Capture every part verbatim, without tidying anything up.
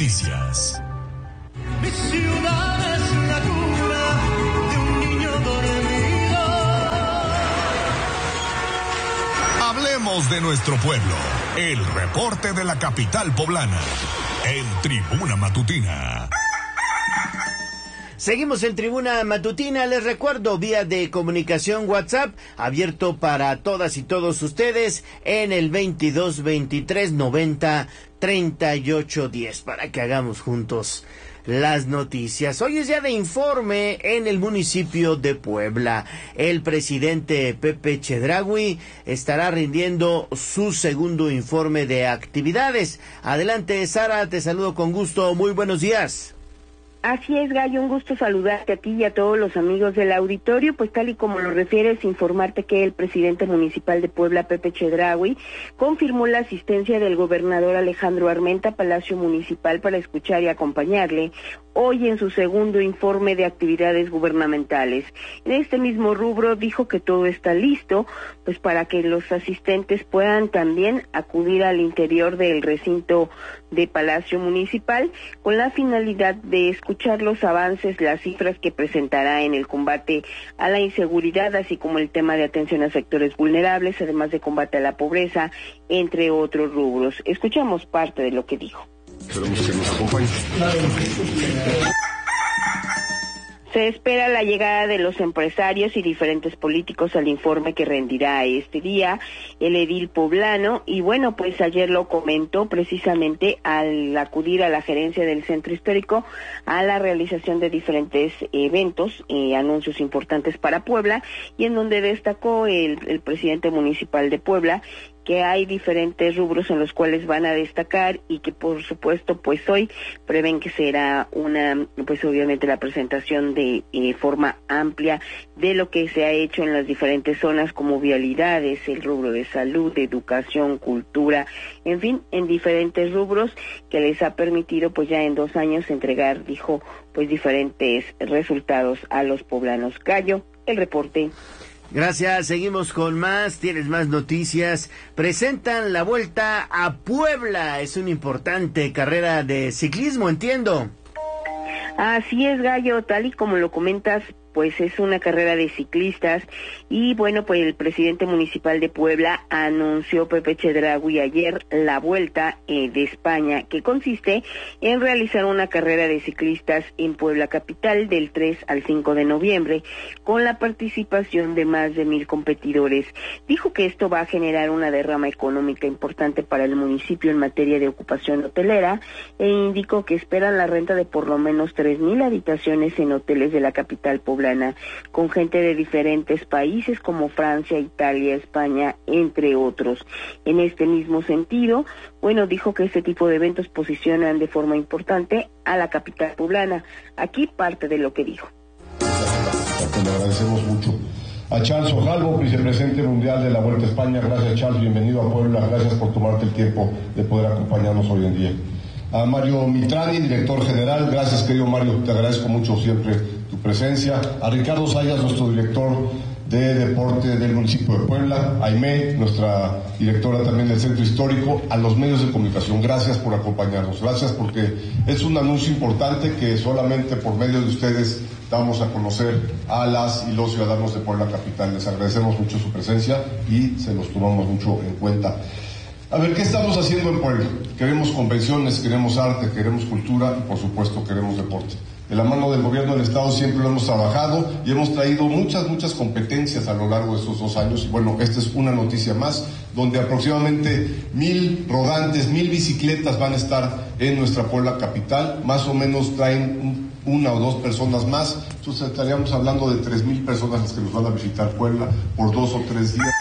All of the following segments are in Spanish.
noticias. Mi ciudad es la cuna de un niño dormido. Hablemos de nuestro pueblo. El reporte de la capital poblana. En Tribuna Matutina. Seguimos en Tribuna Matutina, les recuerdo, vía de comunicación WhatsApp, abierto para todas y todos ustedes en el veintidós veintitrés noventa treinta y ocho diez, para que hagamos juntos las noticias. Hoy es día de informe en el municipio de Puebla. El presidente Pepe Chedraui estará rindiendo su segundo informe de actividades. Adelante, Sara, te saludo con gusto, muy buenos días. Así es, Gallo, un gusto saludarte a ti y a todos los amigos del auditorio. Pues tal y como lo refieres, informarte que el presidente municipal de Puebla, Pepe Chedraui, confirmó la asistencia del gobernador Alejandro Armenta a Palacio Municipal para escuchar y acompañarle hoy en su segundo informe de actividades gubernamentales. En este mismo rubro dijo que todo está listo, pues para que los asistentes puedan también acudir al interior del recinto de Palacio Municipal con la finalidad de escuchar los avances, las cifras que presentará en el combate a la inseguridad, así como el tema de atención a sectores vulnerables, además de combate a la pobreza, entre otros rubros. Escuchamos parte de lo que dijo. Esperemos que nos acompañe. Se espera la llegada de los empresarios y diferentes políticos al informe que rendirá este día el edil poblano, y bueno, pues ayer lo comentó precisamente al acudir a la gerencia del centro histórico a la realización de diferentes eventos y anuncios importantes para Puebla, y en donde destacó el, el presidente municipal de Puebla que hay diferentes rubros en los cuales van a destacar y que por supuesto pues hoy prevén que será una, pues obviamente la presentación de eh, forma amplia de lo que se ha hecho en las diferentes zonas como vialidades, el rubro de salud, de educación, cultura, en fin, en diferentes rubros que les ha permitido pues ya en dos años entregar, dijo, pues diferentes resultados a los poblanos. Gallo, el reporte. Gracias, seguimos con más, tienes más noticias. Presentan la Vuelta a Puebla, es una importante carrera de ciclismo, entiendo. Así es, Gallo, tal y como lo comentas, pues es una carrera de ciclistas, y bueno, pues el presidente municipal de Puebla anunció, Pepe Chedraui, ayer la Vuelta eh, de España, que consiste en realizar una carrera de ciclistas en Puebla capital del tres al cinco de noviembre, con la participación de más de mil competidores. Dijo que esto va a generar una derrama económica importante para el municipio en materia de ocupación hotelera, e indicó que esperan la renta de por lo menos tres mil habitaciones en hoteles de la capital poblana, con gente de diferentes países como Francia, Italia, España, entre otros. En este mismo sentido, bueno, dijo que este tipo de eventos posicionan de forma importante a la capital poblana. Aquí parte de lo que dijo. Te lo agradecemos mucho. A Charles Ojalvo, vicepresidente mundial de la Vuelta a España. Gracias, Charles, bienvenido a Puebla. Gracias por tomarte el tiempo de poder acompañarnos hoy en día. A Mario Mitrani, director general. Gracias, querido Mario, te agradezco mucho siempre tu presencia. A Ricardo Sayas, nuestro director de deporte del municipio de Puebla. A Aimé, nuestra directora también del centro histórico. A los medios de comunicación, gracias por acompañarnos. Gracias porque es un anuncio importante que solamente por medio de ustedes damos a conocer a las y los ciudadanos de Puebla capital. Les agradecemos mucho su presencia y se los tomamos mucho en cuenta. A ver, ¿qué estamos haciendo en Puebla? Queremos convenciones, queremos arte, queremos cultura y por supuesto queremos deporte. De la mano del gobierno del estado siempre lo hemos trabajado y hemos traído muchas, muchas competencias a lo largo de estos dos años. Y bueno, esta es una noticia más, donde aproximadamente mil rodantes, mil bicicletas van a estar en nuestra Puebla capital. Más o menos traen un, una o dos personas más. Entonces estaríamos hablando de tres mil personas las que nos van a visitar Puebla por dos o tres días.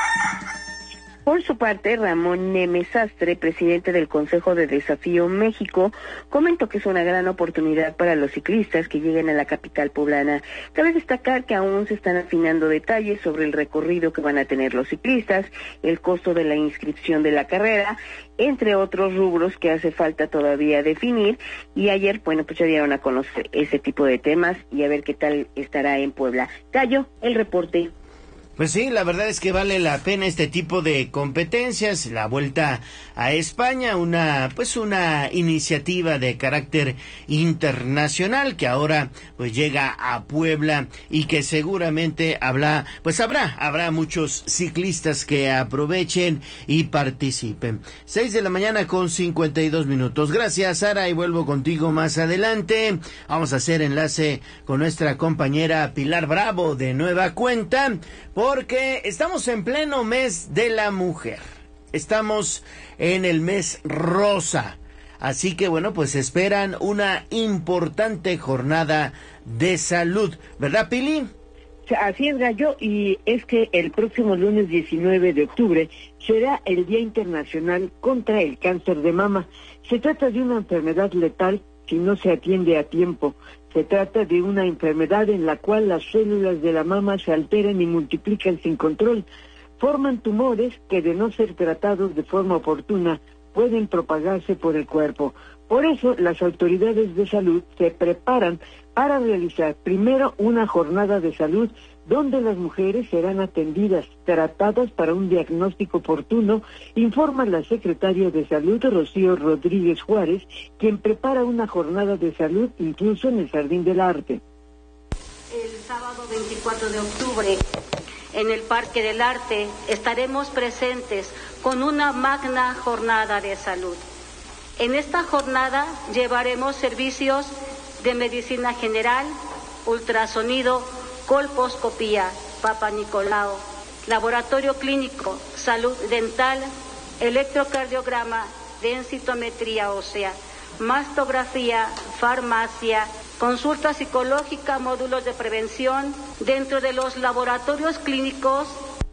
Por su parte, Ramón Neme Sastre, presidente del Consejo de Desafío México, comentó que es una gran oportunidad para los ciclistas que lleguen a la capital poblana. Cabe destacar que aún se están afinando detalles sobre el recorrido que van a tener los ciclistas, el costo de la inscripción de la carrera, entre otros rubros que hace falta todavía definir, y ayer, bueno, pues ya dieron a conocer ese tipo de temas y a ver qué tal estará en Puebla. Gallo, el reporte. Pues sí, la verdad es que vale la pena este tipo de competencias, la Vuelta a España, una pues una iniciativa de carácter internacional que ahora pues llega a Puebla y que seguramente habrá, pues habrá, habrá muchos ciclistas que aprovechen y participen. Seis de la mañana con cincuenta y dos minutos. Gracias, Sara, y vuelvo contigo más adelante. Vamos a hacer enlace con nuestra compañera Pilar Bravo de Nueva Cuenta, porque estamos en pleno mes de la mujer. Estamos en el mes rosa. Así que bueno, pues esperan una importante jornada de salud, ¿verdad, Pili? Así es, Gallo, y es que el próximo lunes diecinueve de octubre será el Día Internacional contra el Cáncer de Mama. Se trata de una enfermedad letal si no se atiende a tiempo. Se trata de una enfermedad en la cual las células de la mama se alteran y multiplican sin control. Forman tumores que, de no ser tratados de forma oportuna, pueden propagarse por el cuerpo. Por eso, las autoridades de salud se preparan para realizar primero una jornada de salud donde las mujeres serán atendidas, tratadas para un diagnóstico oportuno, informa la secretaria de Salud, Rocío Rodríguez Juárez, quien prepara una jornada de salud incluso en el Jardín del Arte. El sábado veinticuatro de octubre, en el Parque del Arte, estaremos presentes con una magna jornada de salud. En esta jornada llevaremos servicios de medicina general, ultrasonido, colposcopía, Papa Nicolau, laboratorio clínico, salud dental, electrocardiograma, densitometría ósea, mastografía, farmacia, consulta psicológica, módulos de prevención dentro de los laboratorios clínicos.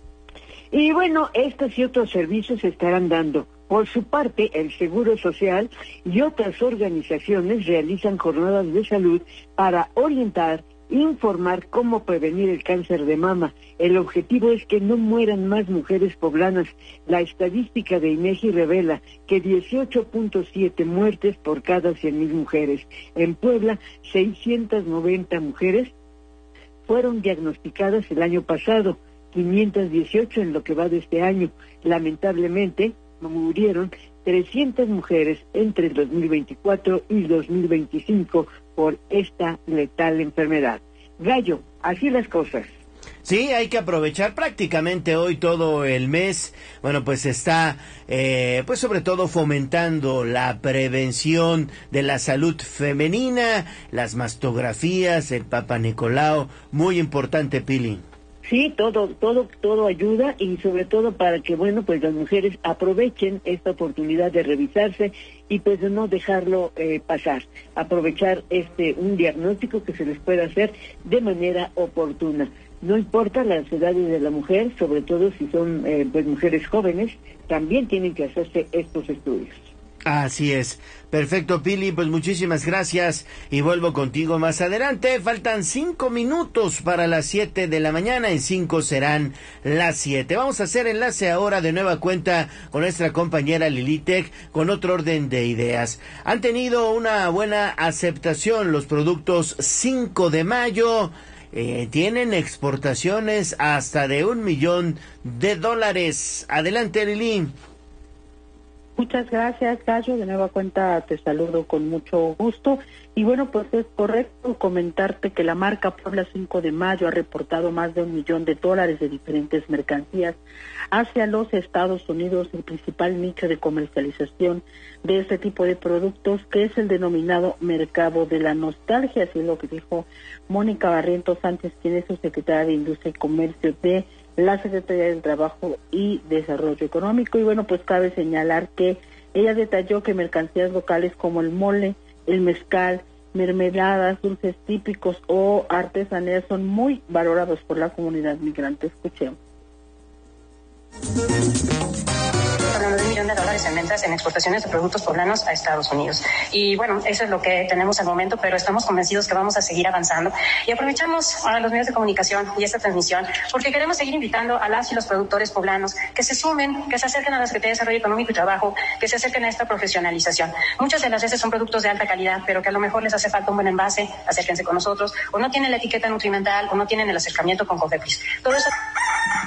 Y bueno, estos y otros servicios se estarán dando. Por su parte, el Seguro Social y otras organizaciones realizan jornadas de salud para orientar, informar cómo prevenir el cáncer de mama. El objetivo es que no mueran más mujeres poblanas. La estadística de INEGI revela que dieciocho punto siete muertes por cada cien mil mujeres. En Puebla, seiscientas noventa mujeres fueron diagnosticadas el año pasado, quinientas dieciocho en lo que va de este año. Lamentablemente, murieron trescientas mujeres entre el dos mil veinticuatro y dos mil veinticinco por esta letal enfermedad. Gallo, así las cosas. Sí, hay que aprovechar prácticamente hoy todo el mes. Bueno, pues está, eh, pues sobre todo fomentando la prevención de la salud femenina, las mastografías, el Papa Nicolau, muy importante, Pili. Sí, todo, todo, todo ayuda, y sobre todo para que, bueno, pues las mujeres aprovechen esta oportunidad de revisarse y pues de no dejarlo eh, pasar, aprovechar este un diagnóstico que se les pueda hacer de manera oportuna. No importa las edades de la mujer, sobre todo si son eh, pues mujeres jóvenes, también tienen que hacerse estos estudios. Así es. Perfecto, Pili, pues muchísimas gracias y vuelvo contigo más adelante. Faltan cinco minutos para las siete de la mañana, en cinco serán las siete. Vamos a hacer enlace ahora de nueva cuenta con nuestra compañera Lilitec con otro orden de ideas. Han tenido una buena aceptación los productos cinco de mayo. Eh, tienen exportaciones hasta de un millón de dólares. Adelante, Lili. Muchas gracias, Gallo. De nueva cuenta te saludo con mucho gusto. Y bueno, pues es correcto comentarte que la marca Puebla cinco de mayo ha reportado más de un millón de dólares de diferentes mercancías hacia los Estados Unidos, el principal nicho de comercialización de este tipo de productos, que es el denominado mercado de la nostalgia, así es lo que dijo Mónica Barrientos Sánchez, quien es su secretaria de Industria y Comercio de la Secretaría del Trabajo y Desarrollo Económico. Y bueno, pues cabe señalar que ella detalló que mercancías locales como el mole, el mezcal, mermeladas, dulces típicos o artesanías son muy valorados por la comunidad migrante. Escuchemos. Hablando de un millón de dólares en ventas en exportaciones de productos poblanos a Estados Unidos. Y bueno, eso es lo que tenemos al momento, pero estamos convencidos que vamos a seguir avanzando. Y aprovechamos a los medios de comunicación y esta transmisión porque queremos seguir invitando a las y los productores poblanos que se sumen, que se acerquen a la Secretaría de Desarrollo Económico y Trabajo, que se acerquen a esta profesionalización. Muchas de las veces son productos de alta calidad, pero que a lo mejor les hace falta un buen envase, acérquense con nosotros, o no tienen la etiqueta nutrimental, o no tienen el acercamiento con COFEPRIS. Todo eso...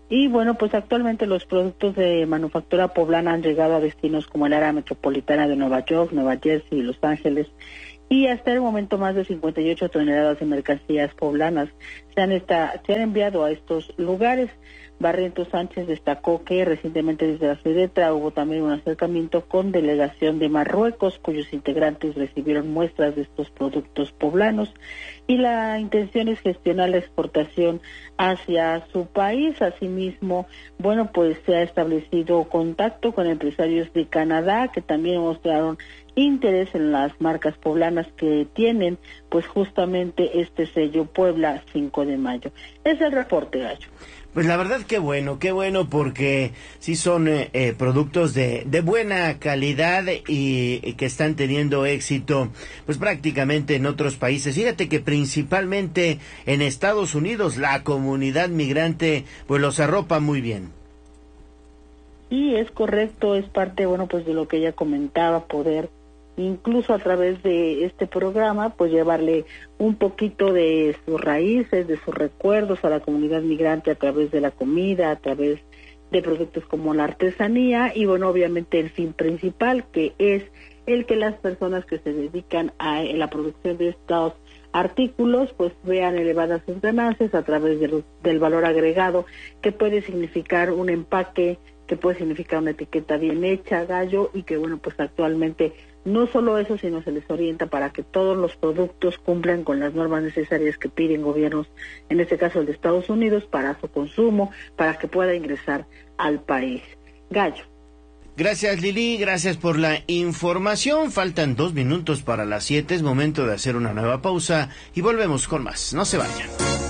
Y bueno, pues actualmente los productos de manufactura poblana han llegado a destinos como el área metropolitana de Nueva York, Nueva Jersey y Los Ángeles. Y hasta el momento más de cincuenta y ocho toneladas de mercancías poblanas se han, esta, se han enviado a estos lugares. Barrientos Sánchez destacó que recientemente desde la Sedeta hubo también un acercamiento con delegación de Marruecos, cuyos integrantes recibieron muestras de estos productos poblanos, y la intención es gestionar la exportación hacia su país. Asimismo, bueno, pues se ha establecido contacto con empresarios de Canadá que también mostraron interés en las marcas poblanas que tienen pues justamente este sello Puebla cinco de mayo. Es el reporte, Gallo. Pues la verdad qué bueno, qué bueno porque sí son eh, eh, productos de, de buena calidad y, y que están teniendo éxito pues prácticamente en otros países. Fíjate que principalmente en Estados Unidos la comunidad migrante pues los arropa muy bien. Sí, es correcto, es parte, bueno, pues de lo que ella comentaba, poder incluso a través de este programa, pues llevarle un poquito de sus raíces, de sus recuerdos a la comunidad migrante a través de la comida, a través de productos como la artesanía y bueno, obviamente el fin principal que es el que las personas que se dedican a la producción de estos artículos pues vean elevadas sus ganancias a través de los, del valor agregado que puede significar un empaque, que puede significar una etiqueta bien hecha, Gallo, y que bueno, pues actualmente no solo eso, sino se les orienta para que todos los productos cumplan con las normas necesarias que piden gobiernos, en este caso el de Estados Unidos, para su consumo, para que pueda ingresar al país. Gallo. Gracias, Lili, gracias por la información. Faltan dos minutos para las siete, es momento de hacer una nueva pausa y volvemos con más. No se vayan.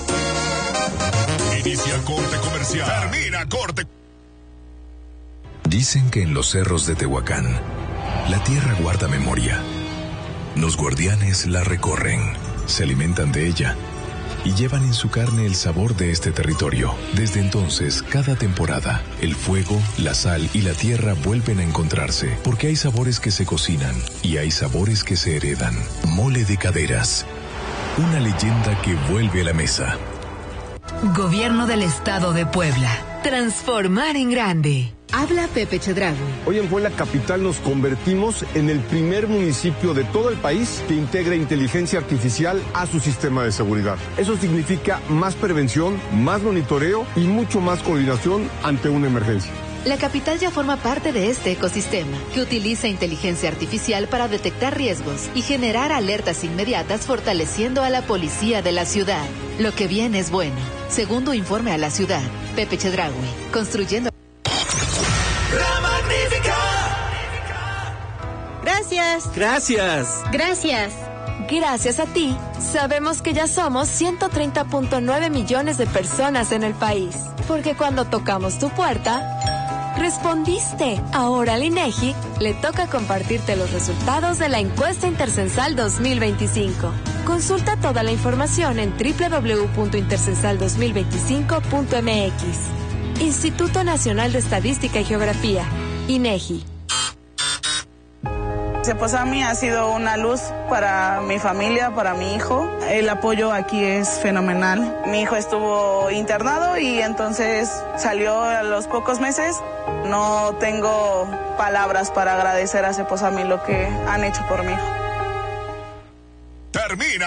Inicia corte comercial. Termina corte. Dicen que en los cerros de Tehuacán, la tierra guarda memoria. Los guardianes la recorren, se alimentan de ella y llevan en su carne el sabor de este territorio. Desde entonces, cada temporada, el fuego, la sal y la tierra vuelven a encontrarse, porque hay sabores que se cocinan y hay sabores que se heredan. Mole de Caderas, una leyenda que vuelve a la mesa. Gobierno del Estado de Puebla. Transformar en grande. Habla Pepe Chedraui. Hoy en Puebla Capital nos convertimos en el primer municipio de todo el país que integra inteligencia artificial a su sistema de seguridad. Eso significa más prevención, más monitoreo y mucho más coordinación ante una emergencia. La capital ya forma parte de este ecosistema, que utiliza inteligencia artificial para detectar riesgos y generar alertas inmediatas, fortaleciendo a la policía de la ciudad. Lo que viene es bueno. Segundo informe a la ciudad. Pepe Chedraui, construyendo. La Magnífica. Gracias. Gracias. Gracias. Gracias a ti, sabemos que ya somos ciento treinta punto nueve millones de personas en el país. Porque cuando tocamos tu puerta, respondiste. Ahora al INEGI le toca compartirte los resultados de la encuesta intercensal dos mil veinticinco. Consulta toda la información en doble u doble u doble u punto intercensal dos mil veinticinco punto m x. Instituto Nacional de Estadística y Geografía, INEGI. Ceposami ha sido una luz para mi familia, para mi hijo. El apoyo aquí es fenomenal. Mi hijo estuvo internado y entonces salió a los pocos meses. No tengo palabras para agradecer a Ceposami lo que han hecho por mi hijo. Termina